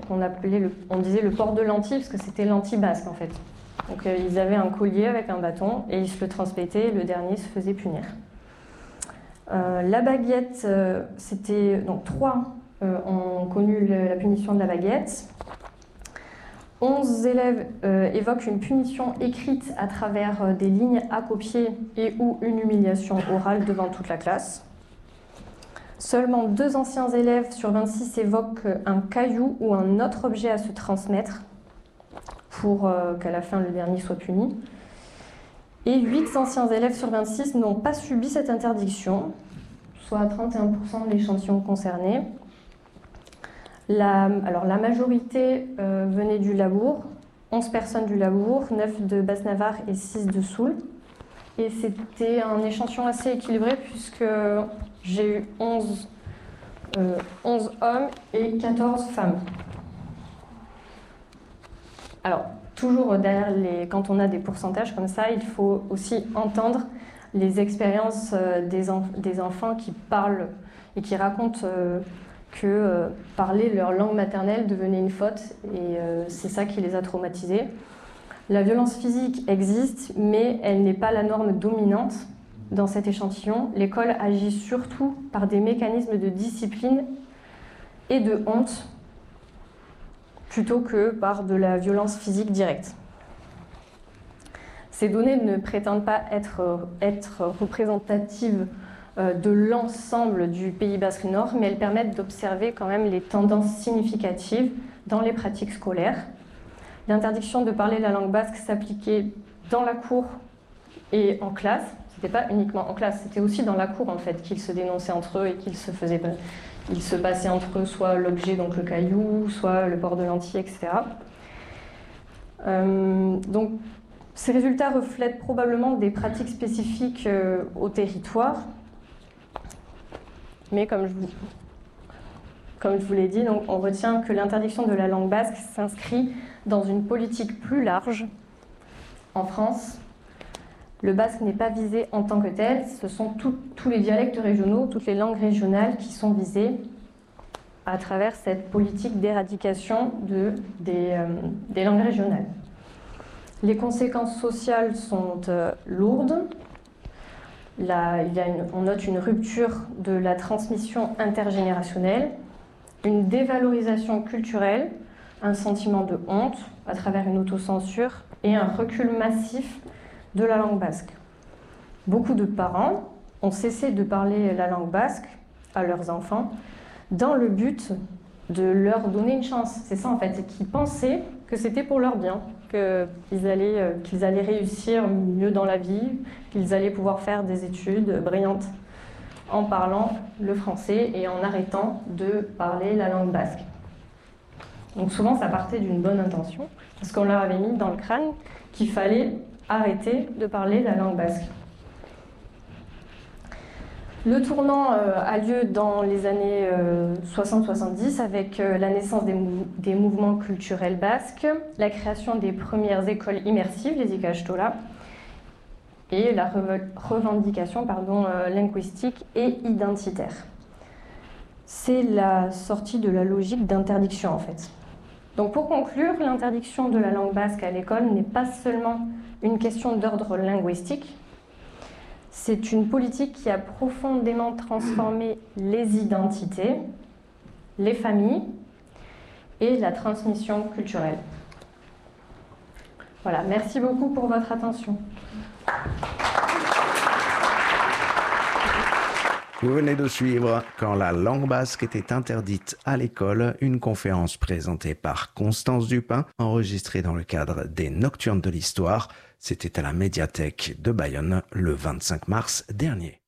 on disait le port de lentilles, parce que c'était l'anti-basque en fait. Donc ils avaient un collier avec un bâton et ils se le transmettaient et le dernier se faisait punir. La baguette, c'était... Donc 3 ont connu la punition de la baguette. 11 élèves évoquent une punition écrite à travers des lignes à copier et ou une humiliation orale devant toute la classe. Seulement 2 anciens élèves sur 26 évoquent un caillou ou un autre objet à se transmettre pour qu'à la fin le dernier soit puni. Et 8 anciens élèves sur 26 n'ont pas subi cette interdiction, soit 31% de l'échantillon concerné. Alors la majorité venait du Labourd, 11 personnes du Labourg, 9 de Basse-Navarre et 6 de Soule. Et c'était un échantillon assez équilibré puisque j'ai eu 11 hommes et 14 femmes. Alors, toujours quand on a des pourcentages comme ça, il faut aussi entendre les expériences des enfants qui parlent et qui racontent que parler leur langue maternelle devenait une faute et c'est ça qui les a traumatisés. La violence physique existe, mais elle n'est pas la norme dominante dans cet échantillon. L'école agit surtout par des mécanismes de discipline et de honte plutôt que par de la violence physique directe. Ces données ne prétendent pas être représentatives de l'ensemble du Pays Basque Nord, mais elles permettent d'observer quand même les tendances significatives dans les pratiques scolaires. L'interdiction de parler la langue basque s'appliquait dans la cour et en classe. C'était pas uniquement en classe, c'était aussi dans la cour en fait qu'ils se dénonçaient entre eux et qu'ils se passaient entre eux soit l'objet, donc le caillou, soit le port de lentilles, etc. Donc ces résultats reflètent probablement des pratiques spécifiques au territoire. Mais comme je vous l'ai dit, donc, on retient que l'interdiction de la langue basque s'inscrit dans une politique plus large. En France, le basque n'est pas visé en tant que tel, ce sont tous les dialectes régionaux, toutes les langues régionales qui sont visées à travers cette politique d'éradication des langues régionales. Les conséquences sociales sont lourdes. On note une rupture de la transmission intergénérationnelle, une dévalorisation culturelle, un sentiment de honte à travers une autocensure et un recul massif de la langue basque. Beaucoup de parents ont cessé de parler la langue basque à leurs enfants dans le but de leur donner une chance. C'est ça en fait, c'est qu'ils pensaient que c'était pour leur bien, qu'ils allaient réussir mieux dans la vie, qu'ils allaient pouvoir faire des études brillantes en parlant le français et en arrêtant de parler la langue basque. Donc souvent ça partait d'une bonne intention, parce qu'on leur avait mis dans le crâne qu'il fallait arrêter de parler la langue basque. Le tournant a lieu dans les années 60-70 avec la naissance des mouvements culturels basques, la création des premières écoles immersives, les Ikastola, et la revendication linguistique et identitaire. C'est la sortie de la logique d'interdiction en fait. Donc pour conclure, l'interdiction de la langue basque à l'école n'est pas seulement une question d'ordre linguistique. C'est une politique qui a profondément transformé les identités, les familles et la transmission culturelle. Voilà, merci beaucoup pour votre attention. Vous venez de suivre « Quand la langue basque était interdite à l'école », une conférence présentée par Constance Dupin, enregistrée dans le cadre des Nocturnes de l'Histoire. C'était à la médiathèque de Bayonne le 25 mars dernier.